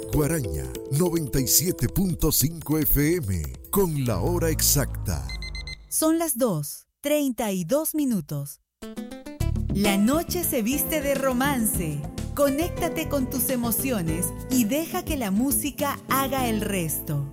Guaraña 97.5 FM con la hora exacta. Son las 2:32. La noche se viste de romance. Conéctate con tus emociones y deja que la música haga el resto.